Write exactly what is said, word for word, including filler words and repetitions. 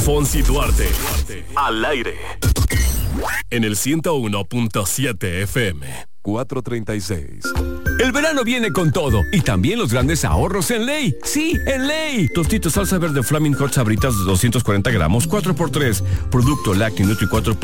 Fonsi Duarte. Al aire. En el ciento uno punto siete F M. cuatrocientos treinta y seis. El verano viene con todo y también los grandes ahorros en Ley. Sí, en Ley. Tostitos salsa verde Flaming Hot Sabritas de doscientos cuarenta gramos, cuatro por tres. Producto lácteo Nutri cuatro